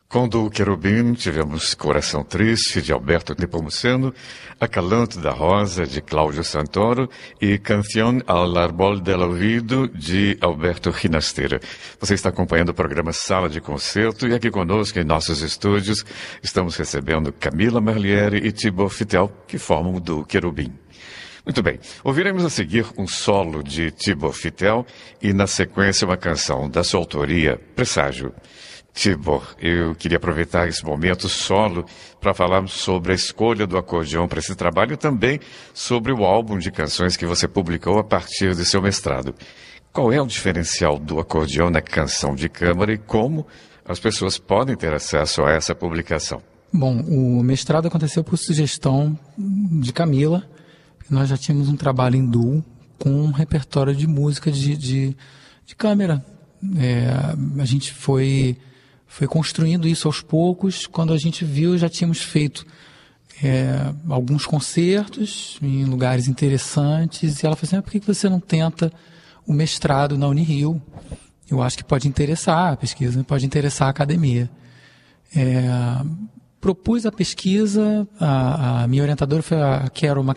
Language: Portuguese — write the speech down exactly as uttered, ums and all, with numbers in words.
Com do Querubim, tivemos Coração Triste, de Alberto Nepomuceno, Acalanto da Rosa, de Cláudio Santoro, e Canción al Árbol del Ouvido, de Alberto Rinastera. Você está acompanhando o programa Sala de Concerto, e aqui conosco, em nossos estúdios, estamos recebendo Camila Merlieri e Thibaut Fittel, que formam o do Querubim. Muito bem, ouviremos a seguir um solo de Thibaut Fittel e, na sequência, uma canção da sua autoria, Presságio. Thibaut, eu queria aproveitar esse momento solo para falarmos sobre a escolha do acordeão para esse trabalho e também sobre o álbum de canções que você publicou a partir de seu mestrado. Qual é o diferencial do acordeão na canção de câmara e como as pessoas podem ter acesso a essa publicação? Bom, o mestrado aconteceu por sugestão de Camila. Nós já tínhamos um trabalho em duo com um repertório de música de, de, de câmara. É, a gente foi... Foi construindo isso aos poucos. Quando a gente viu, já tínhamos feito é, alguns concertos em lugares interessantes. E ela falou assim, ah, por que você não tenta o mestrado na Unirio? Eu acho que pode interessar a pesquisa, pode interessar a academia. É, propus a pesquisa, a, a minha orientadora foi a Carol